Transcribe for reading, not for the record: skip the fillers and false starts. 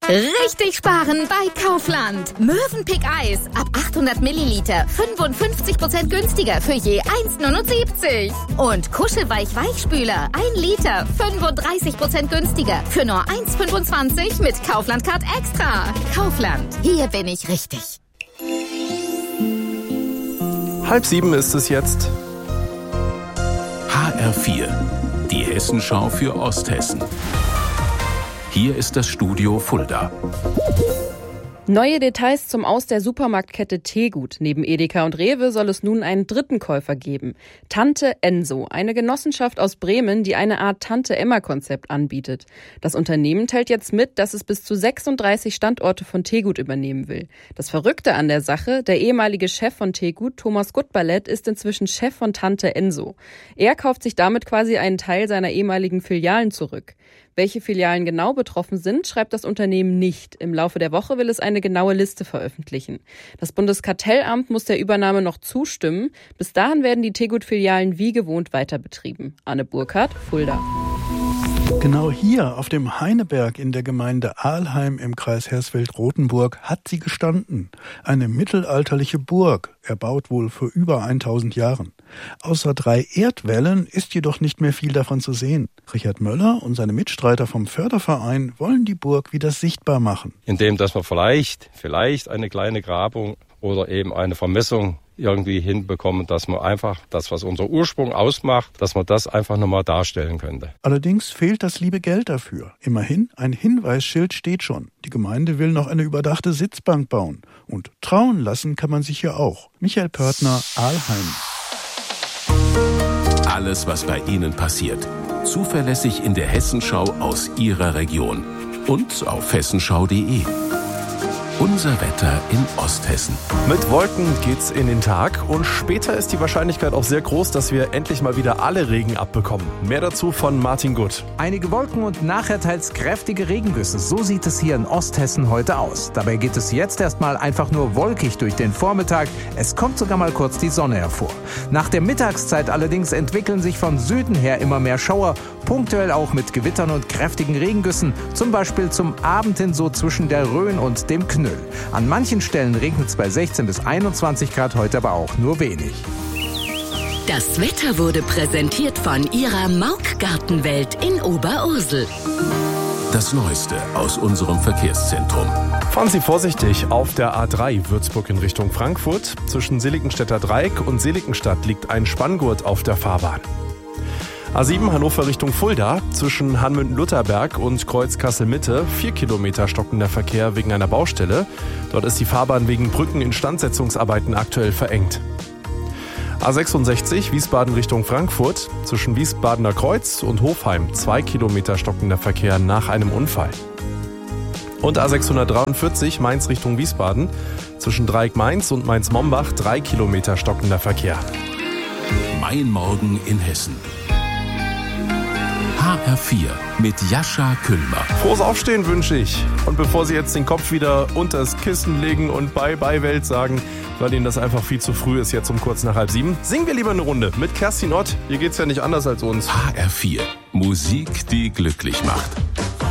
Richtig sparen bei Kaufland. Mövenpick Eis ab 800 Milliliter 55% günstiger für je 1,79. Und Kuschelweich-Weichspüler 1 Liter 35% günstiger für nur 1,25 mit Kaufland Card Extra. Kaufland, hier bin ich richtig. 6:30 ist es jetzt. HR4, die Hessenschau für Osthessen. Hier ist das Studio Fulda. Neue Details zum Aus der Supermarktkette Tegut. Neben Edeka und Rewe soll es nun einen dritten Käufer geben. Tante Enso, eine Genossenschaft aus Bremen, die eine Art Tante-Emma-Konzept anbietet. Das Unternehmen teilt jetzt mit, dass es bis zu 36 Standorte von Tegut übernehmen will. Das Verrückte an der Sache, der ehemalige Chef von Tegut, Thomas Gutballett, ist inzwischen Chef von Tante Enso. Er kauft sich damit quasi einen Teil seiner ehemaligen Filialen zurück. Welche Filialen genau betroffen sind, schreibt das Unternehmen nicht. Im Laufe der Woche will es eine genaue Liste veröffentlichen. Das Bundeskartellamt muss der Übernahme noch zustimmen. Bis dahin werden die Tegut-Filialen wie gewohnt weiter betrieben. Anne Burkhardt, Fulda. Genau hier auf dem Heineberg in der Gemeinde Aalheim im Kreis Hersfeld-Rotenburg hat sie gestanden. Eine mittelalterliche Burg, erbaut wohl vor über 1000 Jahren. Außer 3 Erdwällen ist jedoch nicht mehr viel davon zu sehen. Richard Möller und seine Mitstreiter vom Förderverein wollen die Burg wieder sichtbar machen. Indem, dass wir vielleicht eine kleine Grabung oder eben eine Vermessung irgendwie hinbekommen, dass man einfach das, was unser Ursprung ausmacht, dass man das einfach nochmal darstellen könnte. Allerdings fehlt das liebe Geld dafür. Immerhin, ein Hinweisschild steht schon. Die Gemeinde will noch eine überdachte Sitzbank bauen. Und trauen lassen kann man sich hier auch. Michael Pörtner, Aalheim. Alles, was bei Ihnen passiert. Zuverlässig in der Hessenschau aus Ihrer Region. Und auf hessenschau.de. Unser Wetter in Osthessen. Mit Wolken geht's in den Tag und später ist die Wahrscheinlichkeit auch sehr groß, dass wir endlich mal wieder alle Regen abbekommen. Mehr dazu von Martin Gutt. Einige Wolken und nachher teils kräftige Regengüsse. So sieht es hier in Osthessen heute aus. Dabei geht es jetzt erstmal einfach nur wolkig durch den Vormittag. Es kommt sogar mal kurz die Sonne hervor. Nach der Mittagszeit allerdings entwickeln sich von Süden her immer mehr Schauer, punktuell auch mit Gewittern und kräftigen Regengüssen. Zum Beispiel zum Abend hin so zwischen der Rhön und dem Knüll. An manchen Stellen regnet es bei 16 bis 21 Grad, heute aber auch nur wenig. Das Wetter wurde präsentiert von Ihrer Mauk-Gartenwelt in Oberursel. Das Neueste aus unserem Verkehrszentrum. Fahren Sie vorsichtig auf der A3 Würzburg in Richtung Frankfurt. Zwischen Seligenstädter Dreieck und Seligenstadt liegt ein Spanngurt auf der Fahrbahn. A7 Hannover Richtung Fulda, zwischen Hanmünden-Lutherberg und Kreuz Kassel-Mitte, 4 Kilometer stockender Verkehr wegen einer Baustelle. Dort ist die Fahrbahn wegen Brückeninstandsetzungsarbeiten aktuell verengt. A66 Wiesbaden Richtung Frankfurt, zwischen Wiesbadener Kreuz und Hofheim, 2 Kilometer stockender Verkehr nach einem Unfall. Und A643 Mainz Richtung Wiesbaden, zwischen Dreieck Mainz und Mainz-Mombach, 3 Kilometer stockender Verkehr. Mein Morgen in Hessen. HR4 mit Jascha Küllmer. Frohes Aufstehen wünsche ich. Und bevor Sie jetzt den Kopf wieder unter das Kissen legen und Bye-Bye-Welt sagen, weil Ihnen das einfach viel zu früh ist, jetzt um kurz nach 6:30, singen wir lieber eine Runde mit Kerstin Ott. Hier geht's ja nicht anders als uns. HR4, Musik, die glücklich macht.